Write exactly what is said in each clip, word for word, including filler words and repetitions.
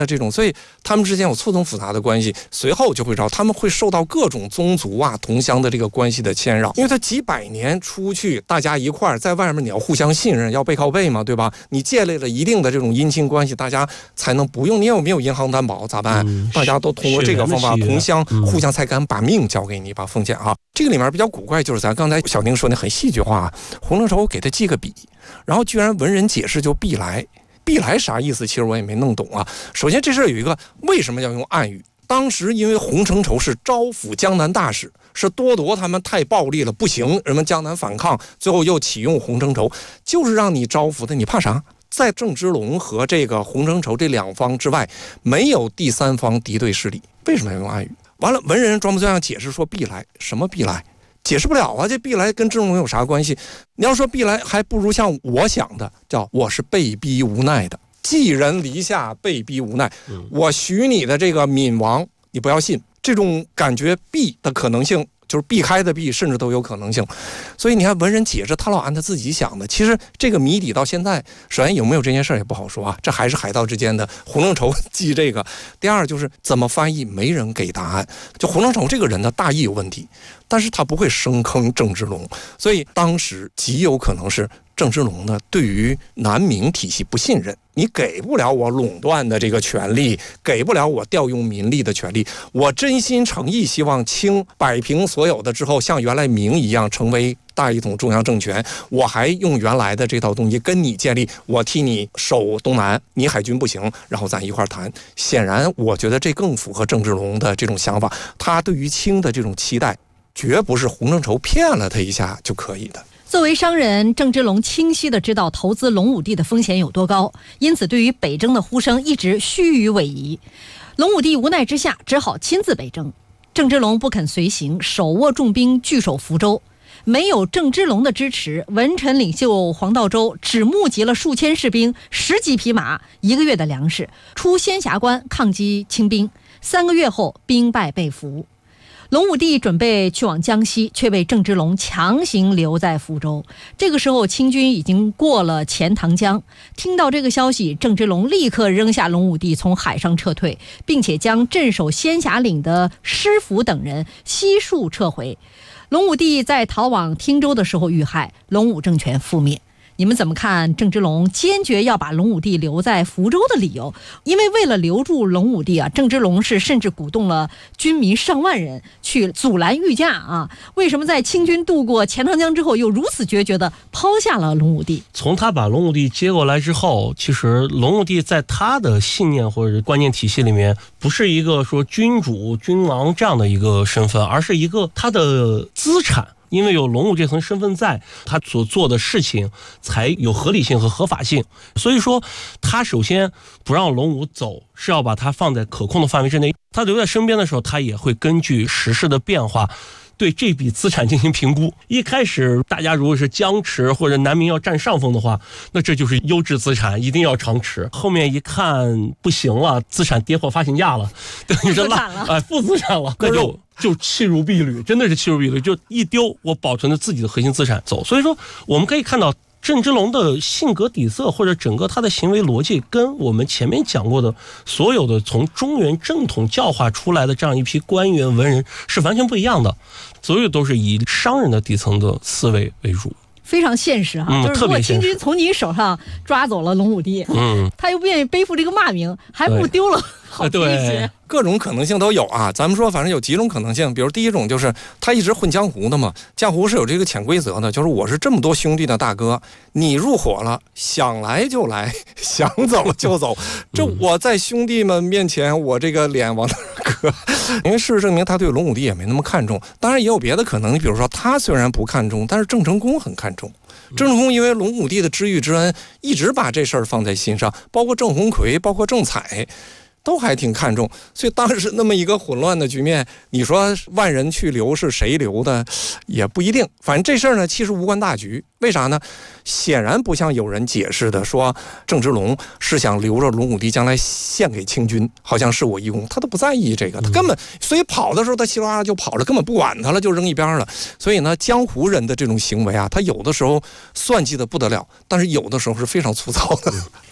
这种，所以他们之间有错综复杂的关系，随后就会知道他们会受到各种宗族啊、同乡的这个关系的牵扰，因为他几百年出去，大家一块儿在外面，你要互相信任，要背靠背嘛，对吧？你建立了一定的这种姻亲关系，大家才能不用，你有没有银行担保咋办？嗯、大家都通过这个方法，同乡互相才敢把命交给你，把奉献啊。这个里面比较古怪，就是咱刚才小宁说的很戏剧化，洪承畴给他记个笔，然后居然文人解释就必来。必来啥意思？其实我也没弄懂啊。首先，这事儿有一个为什么要用暗语？当时因为洪承畴是招抚江南大使，是多铎他们太暴力了，不行，人们江南反抗，最后又启用洪承畴，就是让你招抚的，你怕啥？在郑芝龙和这个洪承畴这两方之外，没有第三方敌对势力，为什么要用暗语？完了，文人装模作样解释说必来，什么必来？解释不了啊，这必来跟郑芝龙有啥关系？你要说必来，还不如像我想的，叫我是被逼无奈的，寄人篱下，被逼无奈。我许你的这个闵王，你不要信，这种感觉避的可能性，就是避开的避，甚至都有可能性。所以你看文人解释，他老按他自己想的。其实这个谜底到现在，首先有没有这件事也不好说啊，这还是海盗之间的。洪承畴记这个，第二就是怎么翻译，没人给答案。就洪承畴这个人的大意有问题，但是他不会深坑郑芝龙，所以当时极有可能是郑芝龙呢对于南明体系不信任，你给不了我垄断的这个权利，给不了我调用民力的权利，我真心诚意希望清摆平所有的之后，像原来明一样成为大一统中央政权，我还用原来的这套东西跟你建立，我替你守东南，你海军不行，然后咱一块谈。显然我觉得这更符合郑芝龙的这种想法，他对于清的这种期待绝不是洪承畴骗了他一下就可以的。 作为商人，郑芝龙清晰地知道投资龙武帝的风险有多高，因此对于北征的呼声一直虚与委蛇。龙武帝无奈之下只好亲自北征，郑芝龙不肯随行，手握重兵据守福州。没有郑芝龙的支持，文臣领袖黄道周只募集了数千士兵、十几匹马、一个月的粮食，出仙霞关抗击清兵。三个月后，兵败被俘。龙武帝准备去往江西，却被郑芝龙强行留在福州。这个时候，清军已经过了钱塘江。听到这个消息，郑芝龙立刻扔下龙武帝，从海上撤退，并且将镇守仙霞岭的施福等人悉数撤回。龙武帝在逃往汀州的时候遇害，龙武政权覆灭。你们怎么看郑芝龙坚决要把龙武帝留在福州的理由？因为为了留住龙武帝啊，郑芝龙是甚至鼓动了军民上万人去阻拦御驾啊。为什么在清军渡过钱塘江之后，又如此决绝地抛下了龙武帝？ 从他把龙武帝接过来之后，其实龙武帝在他的信念或者观念体系里面，不是一个说君主君王这样的一个身份，而是一个他的资产。因为有龙武这层身份在，他所做的事情才有合理性和合法性。所以说他首先不让龙武走，是要把他放在可控的范围之内。他留在身边的时候，他也会根据时事的变化对这笔资产进行评估。一开始大家如果是僵持或者南明要占上风的话，那这就是优质资产，一定要长持。后面一看不行了，资产跌破发行价了，等于是烂了，哎，负资产了，那就就弃如敝履，真的是弃如敝履，就一丢，我保存着自己的核心资产走。所以说我们可以看到郑芝龙的性格底色或者整个他的行为逻辑，跟我们前面讲过的所有的从中原正统教化出来的这样一批官员文人是完全不一样的，所有都是以商人的底层的思维为主， 非常现实哈、啊嗯，就是如果清军从你手上抓走了龙武帝，嗯，他又不愿意背负这个骂名，还不如丢了好听一些。 各种可能性都有啊，咱们说反正有几种可能性，比如第一种就是他一直混江湖的嘛，江湖是有这个潜规则的，就是我是这么多兄弟的大哥，你入伙了，想来就来，想走就走，这我在兄弟们面前我这个脸往哪搁？因为事实证明他对龙武帝也没那么看重，当然也有别的可能，你比如说他虽然不看重，但是郑成功很看重。郑成功因为龙武帝的知遇之恩，一直把这事儿放在心上，包括郑鸿逵，包括郑采，都还挺看重。所以当时那么一个混乱的局面，你说万人去留是谁留的也不一定，反正这事儿呢其实无关大局。为啥呢？显然不像有人解释的说郑芝龙是想留着龙武帝将来献给清军，好像是我一功，他都不在意这个，他根本所以跑的时候他稀里哗啦就跑了，根本不管他了，就扔一边了。所以呢，江湖人的这种行为啊，他有的时候算计的不得了，但是有的时候是非常粗糙的。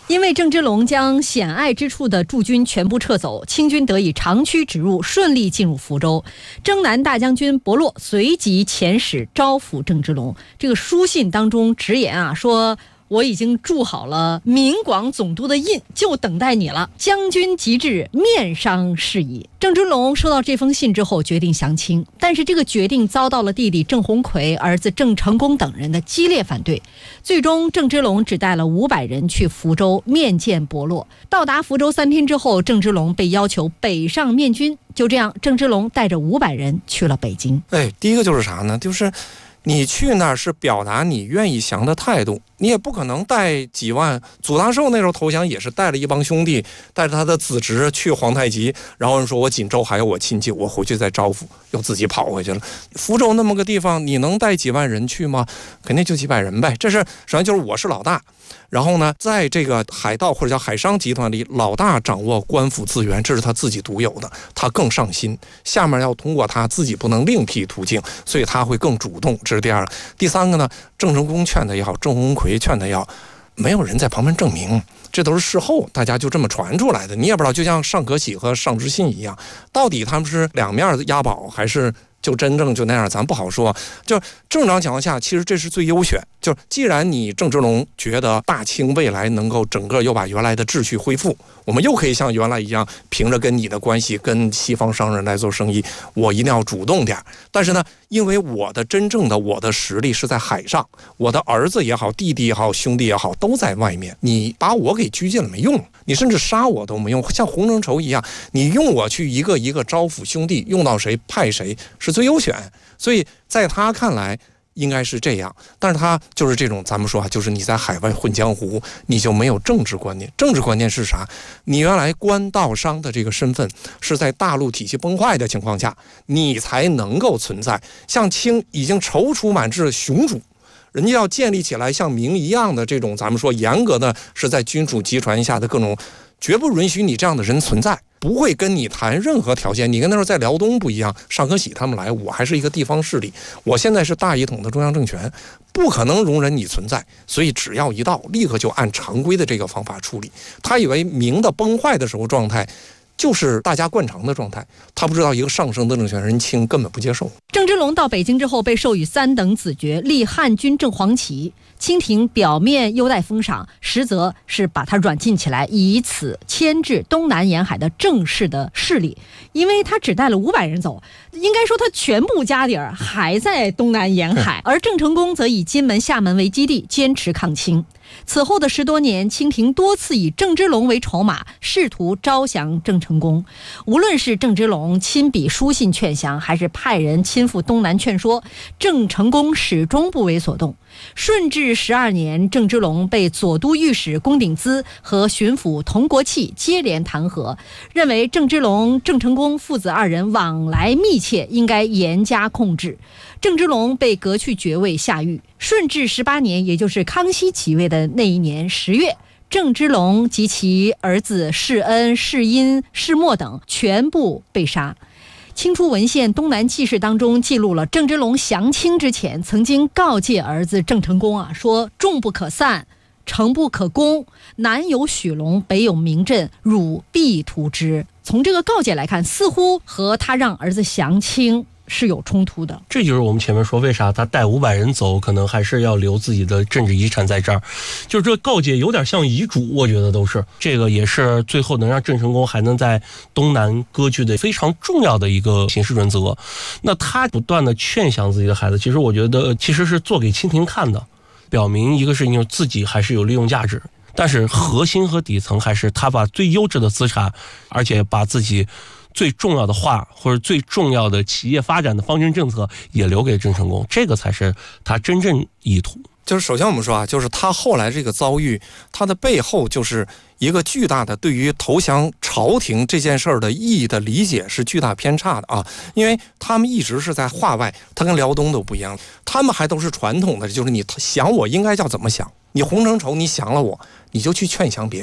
因为郑芝龙将险隘之处的驻军全部撤走，清军得以长驱直入，顺利进入福州。征南大将军伯洛随即遣使招抚郑芝龙。这个书信当中直言啊，说我已经筑好了闽广总督的印，就等待你了。将军即至，面商事宜。郑芝龙收到这封信之后，决定降清，但是这个决定遭到了弟弟郑鸿逵、儿子郑成功等人的激烈反对。最终，郑芝龙只带了五百人去福州面见伯洛。到达福州三天之后，郑芝龙被要求北上面军。就这样，郑芝龙带着五百人去了北京。 哎，第一个就是啥呢？就是你去那儿是表达你愿意降的态度，你也不可能带几万。祖大寿那时候投降也是带了一帮兄弟，带着他的子侄去皇太极，然后人说我锦州还有我亲戚，我回去再招抚，又自己跑回去了。福州那么个地方，你能带几万人去吗？肯定就几百人呗。这是首先就是我是老大。然后呢，在这个海盗或者叫海商集团里，老大掌握官府资源，这是他自己独有的，他更上心，下面要通过他自己不能另辟途径，所以他会更主动，这是第二个。第三个呢，郑成功劝的也好，郑鸿逵劝的也好，没有人在旁边证明，这都是事后大家就这么传出来的，你也不知道，就像尚可喜和尚之信一样，到底他们是两面押宝还是就真正就那样，咱不好说。就正常情况下，其实这是最优选。就既然你郑芝龙觉得大清未来能够整个又把原来的秩序恢复，我们又可以像原来一样，凭着跟你的关系跟西方商人来做生意，我一定要主动点。但是呢，因为我的真正的我的实力是在海上，我的儿子也好，弟弟也好，兄弟也好，都在外面，你把我给拘禁了没用，你甚至杀我都没用。像洪承畴一样，你用我去一个一个招抚兄弟，用到谁派谁是最优选。所以在他看来应该是这样，但是他就是这种，咱们说啊，就是你在海外混江湖，你就没有政治观念。政治观念是啥？你原来官道商的这个身份是在大陆体系崩坏的情况下，你才能够存在。像清已经踌躇满志，雄主，人家要建立起来像明一样的这种，咱们说严格的是在君主集权下的各种，绝不允许你这样的人存在。不会跟你谈任何条件。你跟那时候在辽东不一样，尚可喜他们来，我还是一个地方势力，我现在是大一统的中央政权，不可能容忍你存在，所以只要一到，立刻就按常规的这个方法处理。他以为明的崩坏的时候状态就是大家惯常的状态，他不知道一个上升的政权，人清根本不接受。 郑芝龙到北京之后被授予三等子爵，立汉军正黄旗。清廷表面优待封赏，实则是把他软禁起来，以此牵制东南沿海的正式的势力。因为他只带了五百人走，应该说他全部家底儿还在东南沿海，而郑成功则以金门、厦门为基地，坚持抗清。此后的十多年，清廷多次以郑芝龙为筹码，试图招降郑成功。无论是郑芝龙亲笔书信劝降，还是派人亲赴东南劝说，郑成功始终不为所动。顺治十二年，郑芝龙被左都御史龚鼎孳和巡抚童国器接连弹劾，认为郑芝龙、郑成功父子二人往来密切，应该严加控制。郑芝龙被革去爵位下狱。顺治十八年，也就是康熙即位的那一年十月，郑芝龙及其儿子世恩、世英、世默等全部被杀。清初文献《东南纪事》当中记录了郑芝龙降清之前曾经告诫儿子郑成功啊，说众不可散，城不可攻，南有许龙，北有明镇，汝必图之。从这个告诫来看，似乎和他让儿子降清是有冲突的。 这就是我们前面说为啥他带五百人走，可能还是要留自己的政治遗产在这儿。就是这个告诫有点像遗嘱，我觉得都是这个，也是最后能让郑成功还能在东南割据的非常重要的一个行事准则。那他不断的劝降自己的孩子，其实我觉得其实是做给清廷看的，表明一个事情就是自己还是有利用价值，但是核心和底层还是他把最优质的资产，而且把自己最重要的话或者最重要的企业发展的方针政策也留给郑成功，这个才是他真正意图。 就是首先我们说啊，就是他后来这个遭遇，他的背后就是一个巨大的对于投降朝廷这件事儿的意义的理解是巨大偏差的啊，因为他们一直是在话外，他跟辽东都不一样，他们还都是传统的，就是你想我应该叫怎么想，你洪承畴你降了我，你就去劝降别人。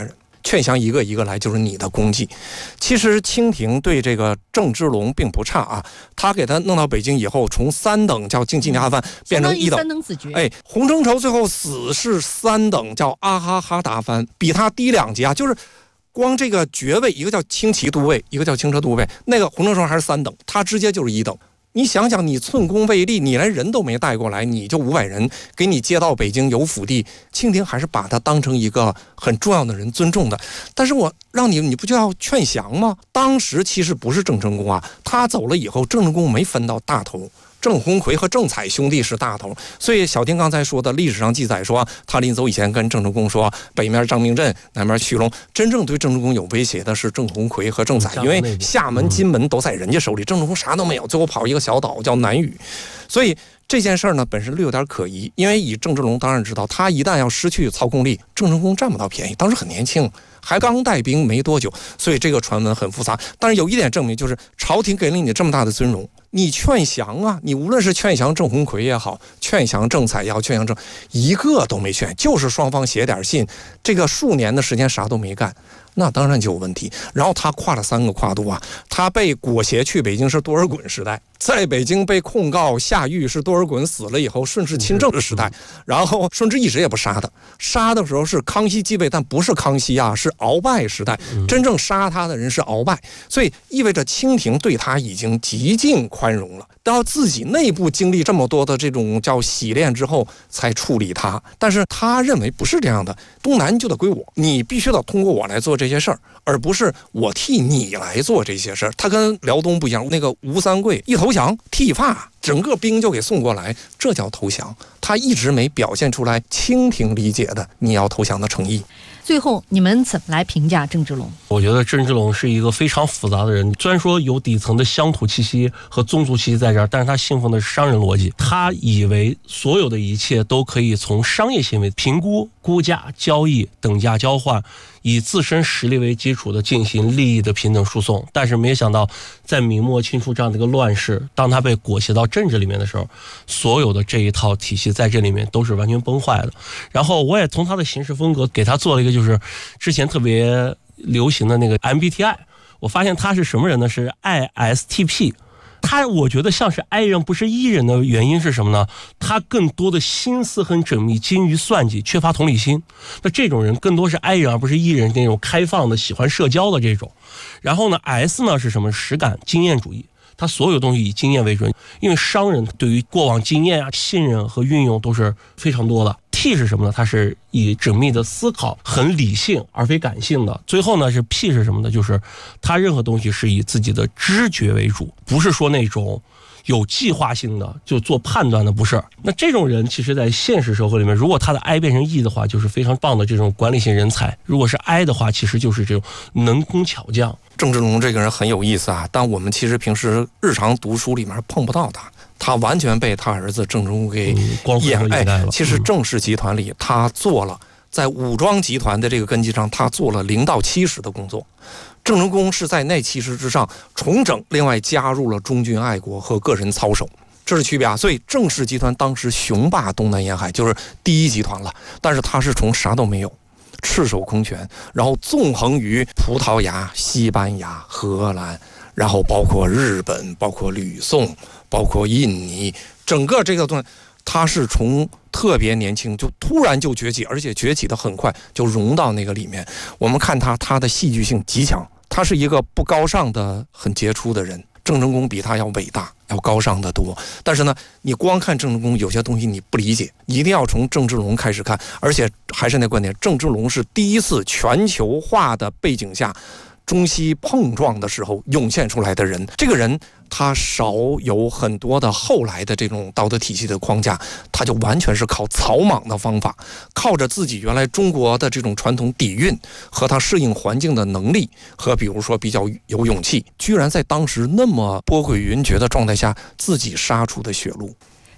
劝降一个一个来就是你的功绩。其实清廷对这个郑芝龙并不差啊，他给他弄到北京以后，从三等叫京畿大藩变成一等， 三等子爵。 哎，洪承畴最后死是三等叫阿哈哈达藩，比他低两级啊，就是光这个爵位，一个叫轻骑都尉，一个叫轻车都尉，那个洪承畴还是三等，他直接就是一等。你想想，你寸功未立，你连人都没带过来，你就五百人给你接到北京有府地，清廷还是把他当成一个很重要的人尊重的。但是我让你，你不就要劝降吗？当时其实不是郑成功啊，他走了以后，郑成功没分到大头。郑鸿逵和郑采兄弟是大头，所以小丁刚才说的历史上记载说，他临走以前跟郑成功说，北面张明镇，南面徐龙。真正对郑成功有威胁的是郑鸿逵和郑采，因为厦门、金门都在人家手里，郑成功啥都没有，最后跑一个小岛叫南屿。所以这件事呢本身略有点可疑，因为以郑芝龙当然知道，他一旦要失去操控力，郑成功占不到便宜。当时很年轻，还刚带兵没多久，所以这个传闻很复杂。但是有一点证明，就是朝廷给了你这么大的尊荣，你劝降啊，你无论是劝降郑鸿逵也好，劝降郑采也好，劝降郑，一个都没劝，就是双方写点信，这个数年的时间啥都没干，那当然就有问题。然后他跨了三个跨度啊，他被裹挟去北京是多尔衮时代，在北京被控告下狱是多尔衮死了以后顺治亲政的时代，然后顺治一直也不杀他，杀的时候是康熙继位，但不是康熙啊，是鳌拜时代，真正杀他的人是鳌拜，所以意味着清廷对他已经极尽宽容了，到自己内部经历这么多的这种叫洗练之后才处理他。但是他认为不是这样的，东南就得归我，你必须得通过我来做这些事儿，而不是我替你来做这些事儿。他跟辽东不一样，那个吴三桂一投降剃发，整个兵就给送过来，这叫投降。他一直没表现出来清廷理解的你要投降的诚意。 最后你们怎么来评价郑芝龙？ 我觉得郑芝龙是一个非常复杂的人，虽然说有底层的乡土气息和宗族气息在这儿，但是他信奉的是商人逻辑，他以为所有的一切都可以从商业行为评估、估价、交易、等价交换，以自身实力为基础的进行利益的平等输送。但是没想到在明末清初这样的一个乱世，当他被裹挟到政治里面的时候，所有的这一套体系在这里面都是完全崩坏的。然后我也从他的行事风格给他做了一个就是之前特别流行的那个 M B T I， 我发现他是什么人呢？是 I S T P。他我觉得像是 I 人不是 E 人的原因是什么呢？他更多的心思很缜密，精于算计，缺乏同理心。那这种人更多是 I 人而不是 E 人，那种开放的喜欢社交的这种。然后呢 S 呢是什么？实感经验主义，他所有东西以经验为准，因为商人对于过往经验啊、信任和运用都是非常多的。T 是什么呢？它是以缜密的思考，很理性而非感性的。最后呢是 P 是什么呢？就是他任何东西是以自己的知觉为主，不是说那种有计划性的就做判断的，不是。那这种人其实在现实社会里面，如果他的 I 变成 E 的话，就是非常棒的这种管理性人才；如果是 I 的话，其实就是这种能工巧匠。 郑芝龙这个人很有意思啊，但我们其实平时日常读书里面碰不到他，他完全被他儿子郑成功给掩盖了。其实郑氏集团里，他做了在武装集团的这个根基上，他做了零到七十的工作。郑成功是在那七十之上重整，另外加入了忠君爱国和个人操守，这是区别啊。所以郑氏集团当时雄霸东南沿海，就是第一集团了。但是他是从啥都没有，赤手空拳，然后纵横于葡萄牙、西班牙、荷兰，然后包括日本，包括吕宋，包括印尼，整个这个段，他是从特别年轻就突然就崛起，而且崛起的很快，就融到那个里面。我们看他，他的戏剧性极强，他是一个不高尚的、很杰出的人。郑成功比他要伟大，要高尚得多。但是呢，你光看郑成功，有些东西你不理解，一定要从郑芝龙开始看。而且还是那观点，郑芝龙是第一次全球化的背景下，中西碰撞的时候涌现出来的人。这个人他少有很多的后来的这种道德体系的框架，他就完全是靠草莽的方法，靠着自己原来中国的这种传统底蕴和他适应环境的能力，和比如说比较有勇气，居然在当时那么波诡云谲的状态下自己杀出的血路。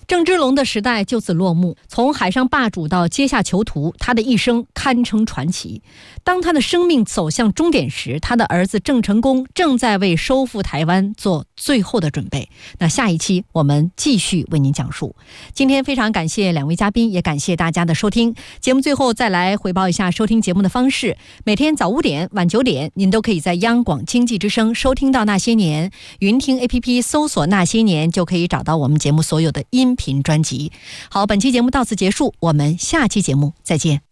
郑芝龙的时代就此落幕，从海上霸主到阶下囚徒，他的一生堪称传奇。当他的生命走向终点时，他的儿子郑成功正在为收复台湾做最后的准备。那下一期我们继续为您讲述。今天非常感谢两位嘉宾，也感谢大家的收听。节目最后再来回报一下收听节目的方式：每天早五点、晚九点，您都可以在央广经济之声收听到《那些年》，云听 A P P 搜索《那些年》就可以找到我们节目所有的音频专辑。好，本期节目到此结束，我们下期节目再见。